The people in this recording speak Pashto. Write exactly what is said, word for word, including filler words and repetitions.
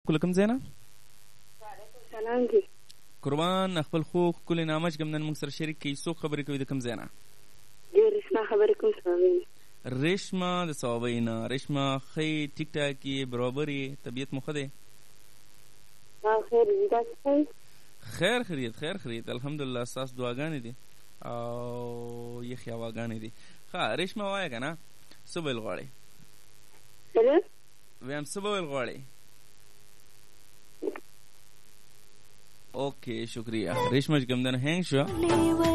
کوم ځای نه؟ سلام دی قربان خپل خو ښکلې نامه چې کوم نن موږ سره شریک کړي. څوک خبرې کوي د کوم ځای نه؟ زه ریشما خبرې کوم صوابۍ نه. ریشما د صوابۍ نه. ریشما ښه یې، ټیک ټاک یې، برابر یې، طبیعت مو ښه دی؟ خیر دي تاسو ښه یې؟ خیر خیریت خیر خیریت الحمدلله. ستاسو دعاګانې دي او یخې هواګانې دي. ښه ریشما وایه که نه څه ویل غواړې؟ ویم څه به ویل غواړې؟ اوکې شکریه. ریشما چې کوم دی نو هینګ شوه.